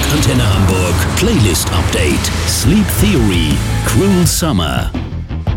Antenne Hamburg Playlist Update. Sleep Theory, Cruel Summer.